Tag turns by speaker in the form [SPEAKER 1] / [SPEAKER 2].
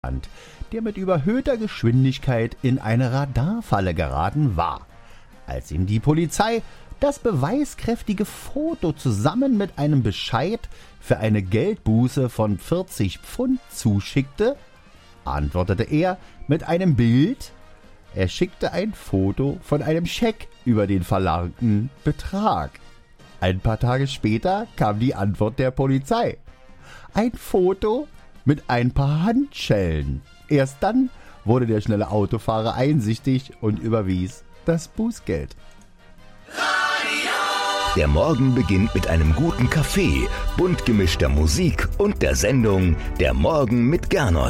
[SPEAKER 1] der mit überhöhter Geschwindigkeit in eine Radarfalle geraten war. Als ihm die Polizei das beweiskräftige Foto zusammen mit einem Bescheid für eine Geldbuße von 40 Pfund zuschickte, antwortete er mit einem Bild. Er schickte ein Foto von einem Scheck über den verlangten Betrag. Ein paar Tage später kam die Antwort der Polizei. Ein Foto mit ein paar Handschellen. Erst dann wurde der schnelle Autofahrer einsichtig und überwies das Bußgeld.
[SPEAKER 2] Der Morgen beginnt mit einem guten Kaffee, bunt gemischter Musik und der Sendung Der Morgen mit Gernot.